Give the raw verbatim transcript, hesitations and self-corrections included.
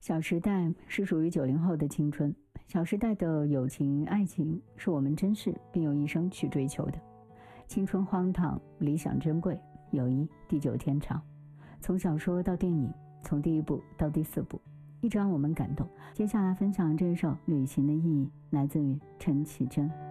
小时代是属于九零后的青春，小时代的友情爱情是我们珍视并用一生去追求的。青春荒唐，理想珍贵，友谊地久天长。从小说到电影，从第一部到第四部，一直让我们感动。接下来分享这首《旅行的意义》，来自于陈绮贞。